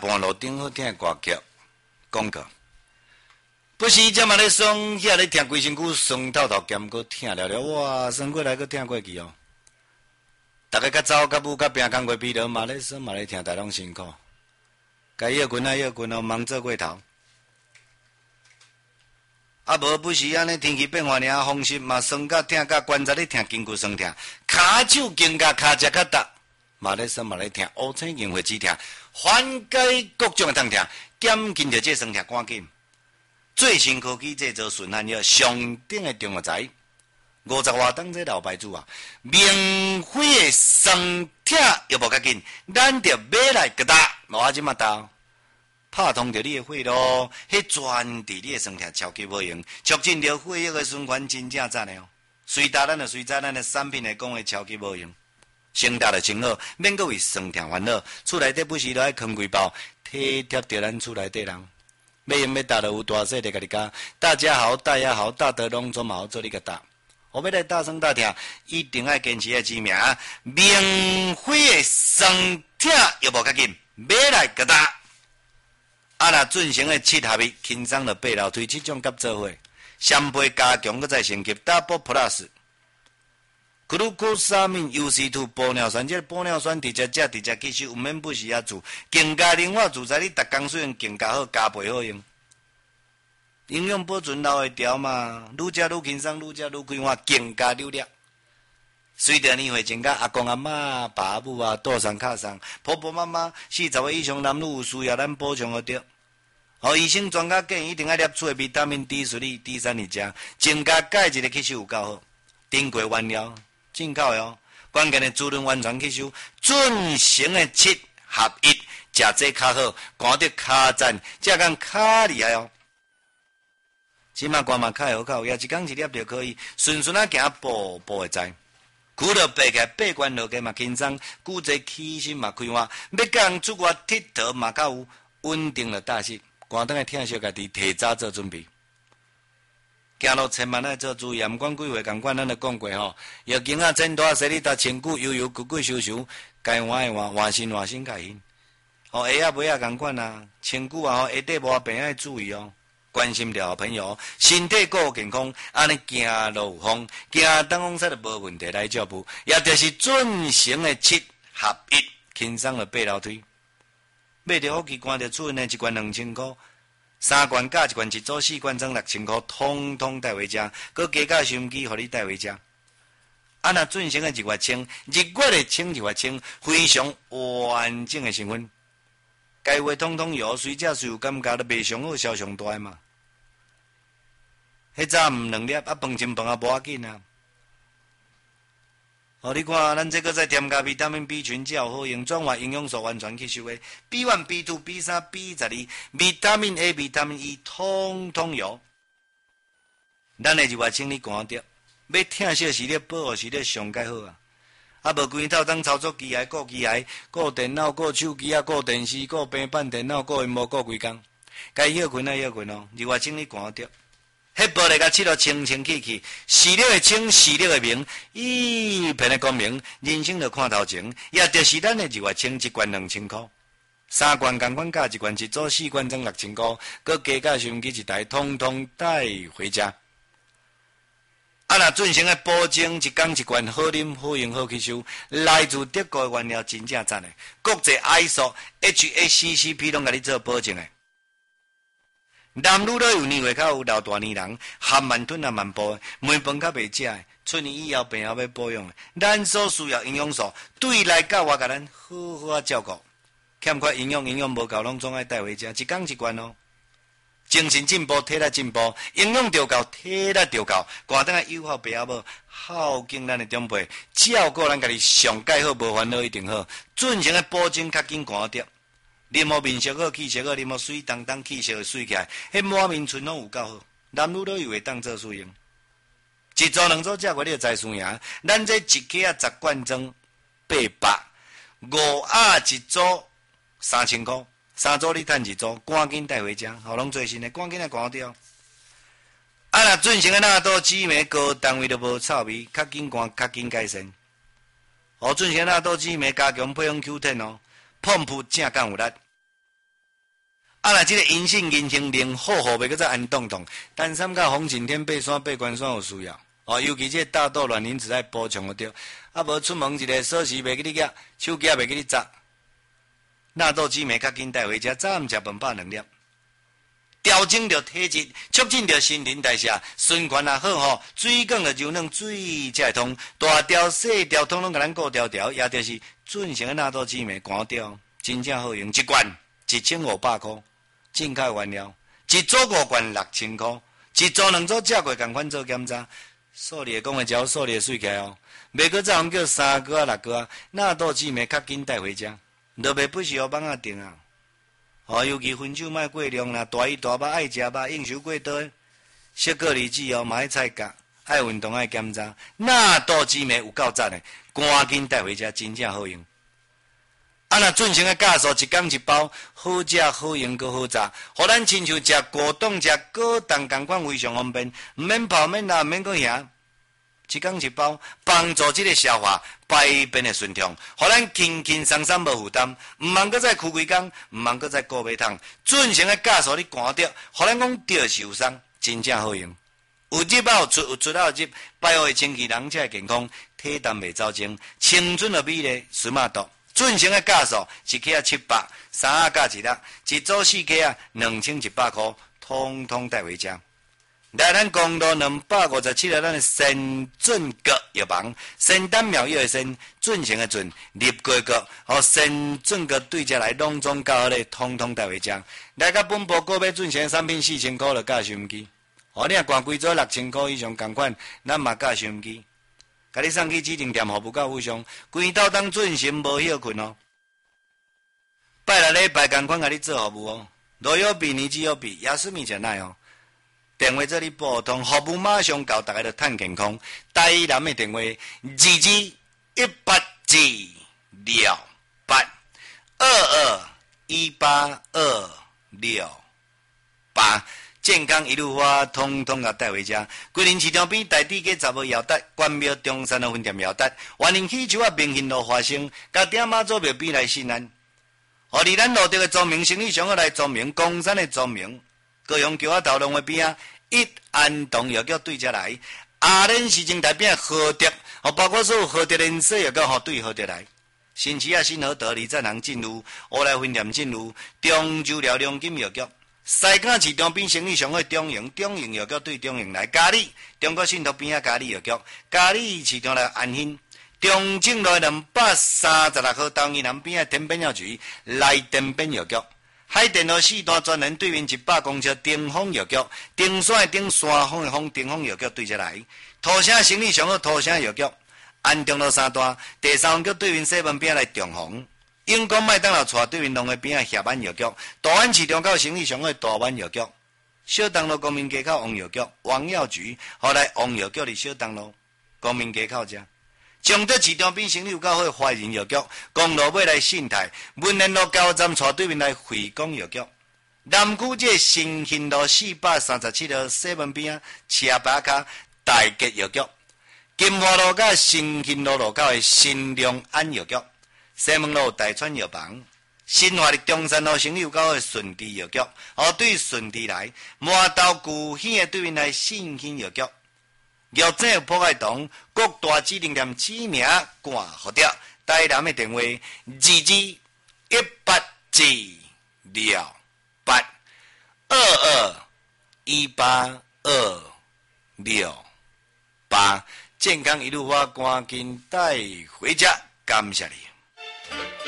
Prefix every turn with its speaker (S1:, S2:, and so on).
S1: 半路顶好听歌曲广告。不时则嘛咧爽，遐咧听规身躯酸透透，兼搁听了了，哇，酸过来搁听过去哦。逐个甲走甲舞甲拼工过疲劳嘛咧爽嘛咧听，大拢辛苦。该摇滚啊摇滚哦，忙做过头。啊无不是安尼天气变化尔，风湿嘛酸甲痛甲关节咧痛，筋骨酸痛，骹手筋甲骹只较达，嘛咧酸嘛咧痛，乌青硬血止痛，缓解各种的痛痛，减轻着这酸痛赶紧。最新科技制造顺汗药，上顶的中药材，50外档这老牌子啊，免费的酸痛药无较紧，咱着买来个打，我即马打，拍通着你的血咯，迄专治你的酸痛超级有用，促进着血液的循环，真正赞的哦。随打咱就随知咱的产品来讲的超级有用，先打就真好，免搁为酸痛烦恼，厝内底不时都爱扛几包，体贴着咱厝内底人。要用要打就有大细的甲你讲，大家好，大家好，大德拢总好做你个打。我要来大声大听，一定要坚持个知名，免费的酸痛又无较紧，买来个打。啊那进行的7合一，轻松的背楼推7种合做伙，双倍加强搁再升级 Double Plus。Glucosamine UC2 玻尿酸，这玻尿酸直接食，直接吸收，毋免不时啊煮，更加灵活自在，你逐工使用更加好，加倍好用。营养保存留会条嘛，愈食愈轻松，愈食愈开花，更加流力。随着年岁增加，阿公阿嬷、爸母啊、倒上卡上，婆婆妈妈40岁以上男女有需要咱补充得着。医生专家建议一定要摄取的维他命 D3、D3食，增加钙质的吸收有够好。顶过原料。进口的哦，关键的滋润完全吸收，准成的7合1，食这较好，赶得较赞，这讲较厉害哦。即马关嘛较好口，也一工一粒就可以，顺顺啊行步步会知。骨头爬起来，八关落街嘛轻松，骨质起身嘛开花，要甲人出外佚佗嘛较有稳定的大势，赶等来听小家己提早做准备。行路千万要做注意，毋管几岁共款，咱就讲过吼。药经啊，真大势，你搭千句悠悠，鬼鬼祟祟，该换的换，换新换新该新。鞋啊尾啊共款啊，千句啊鞋底无病要注意哦。关心着好朋友，身体够健康，安尼行路有风，行当风使就无问题来照顾，也就是准成的7合1，轻松的爬楼梯。买着好奇关着厝呢，一罐2000块。3罐加1罐一组，4罐装6000块，通通带回家，搁加价收音机，互你带回家。啊，那准成的1月清，日月的清1月清，非常完整的成分。该话通通有，随食随有感觉，都卖上好，销上大嘛。迄早毋2粒，啊饭前饭啊无要紧啊。你看，咱这个再添加维他命 B 群，才有好用，转化营养素完全吸收的 B1、B2、B3、B12，维他命 A、维他命 E， 通通有。咱的日月清你赶着，要听小时咧保护时咧上介好啊！啊，无规套当操作机械、顾机械、顾电脑、顾手机啊、顾电视、顾平板电脑、顾荧幕、顾规工，该休困啊休困哦，日月清你赶着。迄玻璃甲漆到清清气气，视力的清，视力的明，一片的光明，人生就看头前。也就是咱的日月清1罐2000块，3罐共款价1罐一组，4罐装6000块，搁加价收音机1台，通通带回家。啊，那准成的保证一工1罐，好啉好用好吸收，来自德国的原料真正赞的，国际 ISO、HACCP 拢甲你做保证的。男女都有年岁较有老大年人，含慢吞啊慢步，糜饭较袂食的，出年以后病后要保养的，咱所需要营养素，对内到外甲咱好好啊照顾。欠缺营养无够，拢总爱带回家，一工1罐哦。精神进步，体力进步，营养着够，体力着够，赶等下友好爸阿母，孝敬咱的长辈，照顾咱家己上介好，无烦恼一定好。准成的保证较紧赶着。啉好面色好，气色好，啉好水当当，气色会水起来，迄满面春拢有够好，男女都有会当做使用。一组2组食过你就知输赢。咱这1克啊10罐装800，5盒一组3000块，3组你趁1组，赶紧带回家，好拢做新的，赶紧来赶掉。啊，若准成的纳豆紫梅高单位都无臭味，较紧赶，较紧改善。准成的纳豆紫梅加强配方 Q10哦，碰扑正刚有力。 啊，若即个阴性阴性令好好袂，搁再安动动，单三甲风晴天、爬山、爬关山有需要。哦，尤其即个大豆卵磷脂爱补充得着。啊，无出门一个锁匙袂记你夹，手机也袂记你砸。纳豆激酶较紧带回家，早暗食饭饱2粒。调整着体质，促进着新陈代谢，循环也好吼，水管就柔软，水才会通，大条细条统统甲咱顾条条，也就是准成的纳豆激酶干掉，真正好用，一罐1500块，进口原料，一组5罐6000块，一组2组食过共款做检查，数理讲的招，数理水起来哦，袂搁再叫3个啊6个啊，纳豆激酶较紧带回家，都袂不是互放啊定啊。哦，尤其分手莫过量啦，大鱼大肉爱食肉，应酬过多，色过离子哦，嘛爱菜角，爱运动爱检查，纳豆激酶有够赞的，赶紧带回家，真正好用。啊，若准成的酵素，一天一包，好食好用阁好炸，互咱亲像食果冻、食果冻同款，非常方便，毋免泡免拉，毋免阁遐。一天一包，帮助这个消化排便的顺畅，互咱轻轻松松无负担，毋茫搁再哭规工，毋茫搁再顾胃痛，准成的酵素你赶着，互咱讲着受伤，真正好用。有入也有出，有出也有入，百好的清气，人才会健康，体淡袂走精，青春的美丽，水马毒。准成的酵素一克700，3盒加1粒，一组4克啊，2100块，通通带回家。来咱公路257号，咱的先准阁药房，先丹妙药的先，准成的准，立过阁，和先准阁对遮来拢总较好咧，通通带回家。来甲本部购买准成的产品4000块，就加收音机。哦，你若挂规组6000块以上共款，咱嘛加收音机。甲你送去指定店，服务到附上，规斗当准时无休困哦。拜六礼拜共款甲你做服务哦，罗有比尼基有比，亚斯米真奈哦。电话这里拨通，服务马上到，大家就趁健康。台南的电话2218268228，健康一路花，通通甲带回家。桂林市场边台底街10号摇达，关庙中山的分店摇达，万宁喜酒啊，明兴路花生，甲点马祖庙边来信安。哦，离咱路德的庄明生意上好来庄明，公山的庄明。高雄桥仔头路的边啊，一安东药局对遮来，阿莲市政台边和德，哦，包括所有和德连锁药局吼对和德来，新市啊新和德、李赞行进入，乌来分店进入，中州寮良金药局，西港市场边生意上好中营药局对中营来，嘉里中国信托边啊嘉里药局，嘉里市场来安兴。中正路236号东义南边啊天边药局来天边药局。海电路4段专人对面100公尺顶峰药局，顶山的顶山峰的峰顶峰药局对遮来。土城生意上好，土城药局。安中路3段第3局对面西门边来中红。永光麦当劳带对面龙的边啊协安药局。大安市场口生意上好大安药局。小东路公民街口王药局，王药局，后来王药局伫小东路公民街口遮。崇德市场边生意有够好，华人药局，公路尾来信泰，文联路交站带对面来惠光药局，南区这新兴路437号西门边啊，车牌卡大吉药局，金华路甲新兴路路口的新良安药局，西门路大川药房，新华的中山路生意有够好，顺治药局，对顺治来，麻豆古县的对面来信兴药局。药井破坏堂各大指定店指名挂号掉，台南的电话2218268228，健康一路花，赶紧带回家，感谢你。